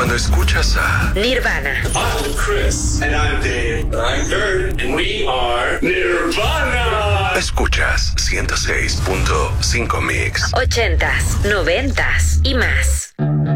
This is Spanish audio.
Cuando escuchas a Nirvana, I'm Chris. And I'm Dave. I'm Kurt. And we are Nirvana. escuchas 106.5 Mix. 80s, 90s y más.